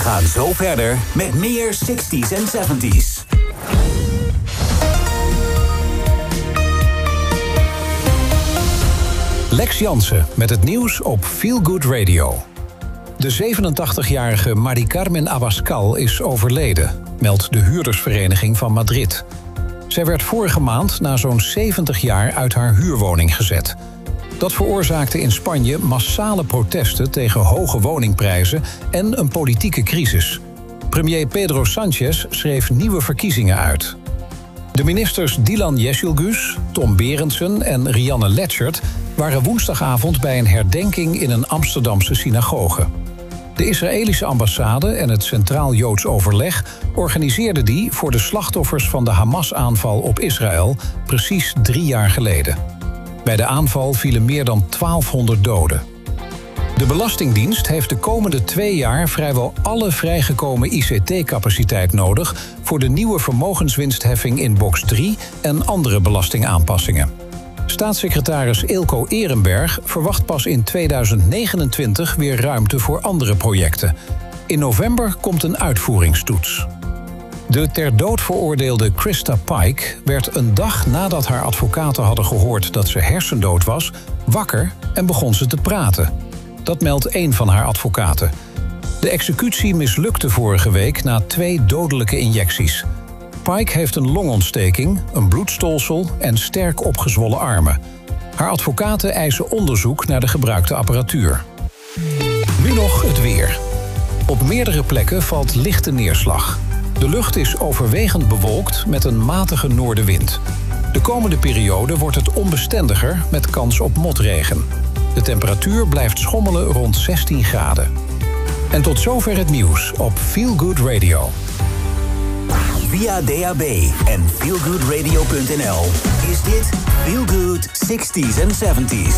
gaan zo verder met meer 60s en 70s. Lex Jansen met het nieuws op Feel Good Radio. De 87-jarige Mari Carmen Abascal is overleden, meldt de huurdersvereniging van Madrid. Zij werd vorige maand na zo'n 70 jaar uit haar huurwoning gezet. Dat veroorzaakte in Spanje massale protesten tegen hoge woningprijzen en een politieke crisis. Premier Pedro Sánchez schreef nieuwe verkiezingen uit. De ministers Dylan Yeşilgöz, Tom Berendsen en Rianne Letchert waren woensdagavond bij een herdenking in een Amsterdamse synagoge. De Israëlische ambassade en het Centraal Joods Overleg organiseerden die voor de slachtoffers van de Hamas-aanval op Israël precies 3 jaar geleden. Bij de aanval vielen meer dan 1200 doden. De Belastingdienst heeft de komende 2 jaar vrijwel alle vrijgekomen ICT-capaciteit nodig voor de nieuwe vermogenswinstheffing in box 3 en andere belastingaanpassingen. Staatssecretaris Eelco Ehrenberg verwacht pas in 2029 weer ruimte voor andere projecten. In november komt een uitvoeringstoets. De ter dood veroordeelde Krista Pike werd een dag nadat haar advocaten hadden gehoord dat ze hersendood was, wakker en begon ze te praten. Dat meldt één van haar advocaten. De executie mislukte vorige week na 2 dodelijke injecties. Pike heeft een longontsteking, een bloedstolsel en sterk opgezwollen armen. Haar advocaten eisen onderzoek naar de gebruikte apparatuur. Nu nog het weer. Op meerdere plekken valt lichte neerslag. De lucht is overwegend bewolkt met een matige noordenwind. De komende periode wordt het onbestendiger met kans op motregen. De temperatuur blijft schommelen rond 16 graden. En tot zover het nieuws op Feel Good Radio. Via DAB en feelgoodradio.nl is dit Feel Good 60s en 70s.